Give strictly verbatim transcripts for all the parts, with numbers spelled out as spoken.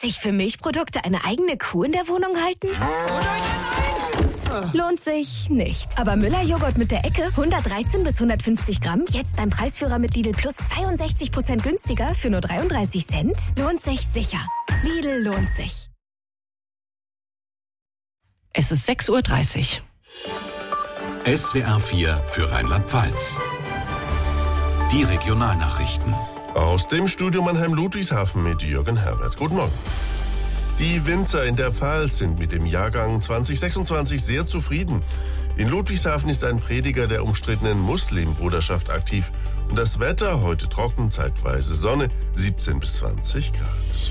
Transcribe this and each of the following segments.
sich für Milchprodukte eine eigene Kuh in der Wohnung halten? Lohnt sich nicht. Aber Müller-Joghurt mit der Ecke, hundertdreizehn bis hundertfünfzig Gramm, jetzt beim Preisführer mit Lidl Plus zweiundsechzig Prozent günstiger für nur dreiunddreißig Cent? Lohnt sich sicher. Lidl lohnt sich. Es ist sechs Uhr dreißig. S W R vier für Rheinland-Pfalz. Die Regionalnachrichten. Aus dem Studio Mannheim-Ludwigshafen mit Jürgen Herbert. Guten Morgen. Die Winzer in der Pfalz sind mit dem Jahrgang zwanzig sechsundzwanzig sehr zufrieden. In Ludwigshafen ist ein Prediger der umstrittenen Muslimbruderschaft aktiv. Und das Wetter heute trocken, zeitweise Sonne, siebzehn bis zwanzig Grad.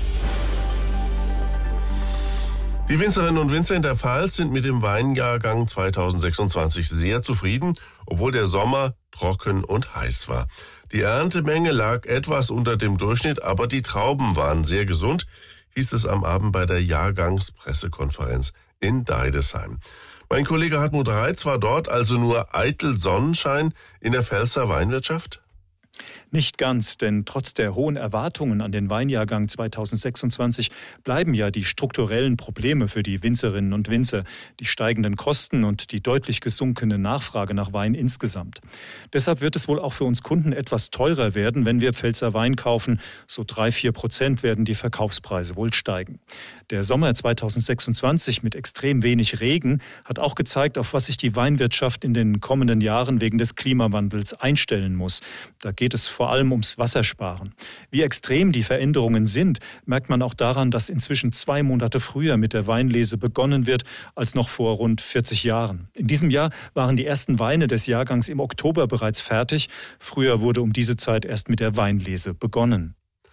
Die Winzerinnen und Winzer in der Pfalz sind mit dem Weinjahrgang zwanzig sechsundzwanzig sehr zufrieden, obwohl der Sommer trocken und heiß war. Die Erntemenge lag etwas unter dem Durchschnitt, aber die Trauben waren sehr gesund, hieß es am Abend bei der Jahrgangspressekonferenz in Deidesheim. Mein Kollege Hartmut Reitz war dort, also nur eitel Sonnenschein in der Pfälzer Weinwirtschaft? Nicht ganz, denn trotz der hohen Erwartungen an den Weinjahrgang zwanzig sechsundzwanzig bleiben ja die strukturellen Probleme für die Winzerinnen und Winzer, die steigenden Kosten und die deutlich gesunkene Nachfrage nach Wein insgesamt. Deshalb wird es wohl auch für uns Kunden etwas teurer werden, wenn wir Pfälzer Wein kaufen. So drei, vier Prozent werden die Verkaufspreise wohl steigen. Der Sommer zwanzig sechsundzwanzig mit extrem wenig Regen hat auch gezeigt, auf was sich die Weinwirtschaft in den kommenden Jahren wegen des Klimawandels einstellen muss. Da geht es vor allem ums Wassersparen. Wie extrem die Veränderungen sind, merkt man auch daran, dass inzwischen zwei Monate früher mit der Weinlese begonnen wird als noch vor rund vierzig Jahren. In diesem Jahr waren die ersten Weine des Jahrgangs im Oktober bereits fertig. Früher wurde um diese Zeit erst mit der Weinlese begonnen.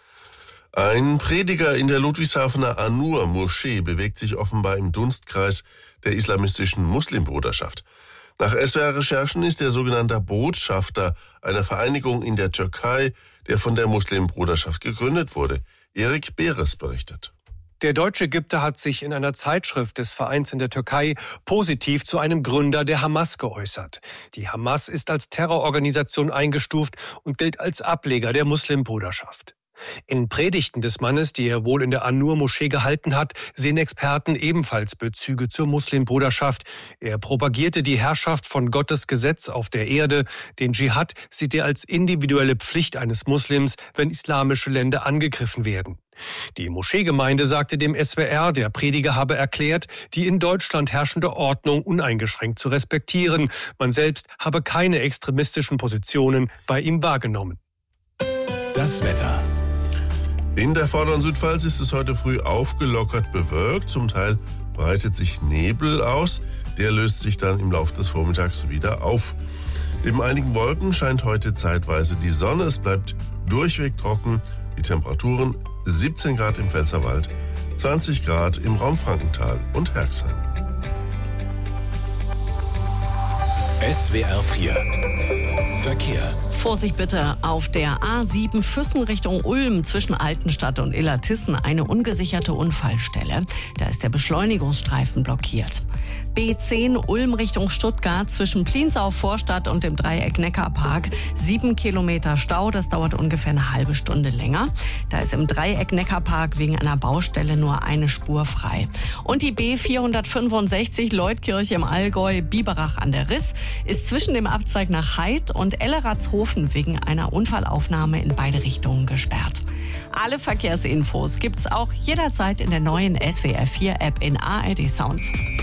Ein Prediger in der Ludwigshafener An-Nur-Moschee bewegt sich offenbar im Dunstkreis der islamistischen Muslimbruderschaft. Nach S W R-Recherchen ist er sogenannter Botschafter einer Vereinigung in der Türkei, der von der Muslimbruderschaft gegründet wurde. Erik Beres berichtet. Der deutsche Ägypter hat sich in einer Zeitschrift des Vereins in der Türkei positiv zu einem Gründer der Hamas geäußert. Die Hamas ist als Terrororganisation eingestuft und gilt als Ableger der Muslimbruderschaft. In Predigten des Mannes, die er wohl in der An-Nur-Moschee gehalten hat, sehen Experten ebenfalls Bezüge zur Muslimbruderschaft. Er propagierte die Herrschaft von Gottes Gesetz auf der Erde. Den Dschihad sieht er als individuelle Pflicht eines Muslims, wenn islamische Länder angegriffen werden. Die Moscheegemeinde sagte dem S W R, der Prediger habe erklärt, die in Deutschland herrschende Ordnung uneingeschränkt zu respektieren. Man selbst habe keine extremistischen Positionen bei ihm wahrgenommen. Das Wetter. In der vorderen Südpfalz ist es heute früh aufgelockert bewölkt. Zum Teil breitet sich Nebel aus. Der löst sich dann im Laufe des Vormittags wieder auf. Neben einigen Wolken scheint heute zeitweise die Sonne. Es bleibt durchweg trocken. Die Temperaturen siebzehn Grad im Pfälzerwald, zwanzig Grad im Raum Frankenthal und Herxheim. S W R vier Verkehr. Vorsicht bitte auf der A sieben Füssen Richtung Ulm zwischen Altenstadt und Illertissen eine ungesicherte Unfallstelle. Da ist der Beschleunigungsstreifen blockiert. B zehn Ulm Richtung Stuttgart zwischen Pliensau Vorstadt und dem Dreieck Neckarpark. Sieben Kilometer Stau, das dauert ungefähr eine halbe Stunde länger. Da ist im Dreieck Neckarpark wegen einer Baustelle nur eine Spur frei. Und die B vierhundertfünfundsechzig Leutkirche im Allgäu, Biberach an der Riss, ist zwischen dem Abzweig nach Heid und Elleratshofen wegen einer Unfallaufnahme in beide Richtungen gesperrt. Alle Verkehrsinfos gibt's auch jederzeit in der neuen S W R vier App in A R D Sounds.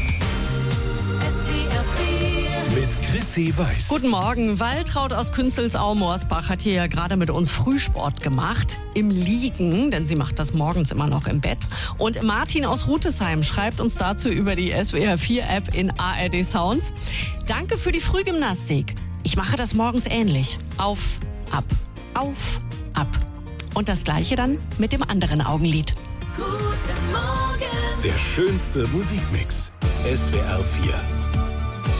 Mit Chrissy Weiß. Guten Morgen. Waltraud aus Künzelsau-Morsbach hat hier ja gerade mit uns Frühsport gemacht. Im Liegen, denn sie macht das morgens immer noch im Bett. Und Martin aus Rutesheim schreibt uns dazu über die S W R vier App in A R D Sounds. Danke für die Frühgymnastik. Ich mache das morgens ähnlich. Auf, ab, auf, ab. Und das Gleiche dann mit dem anderen Augenlid. Guten Morgen. Der schönste Musikmix. S W R vier.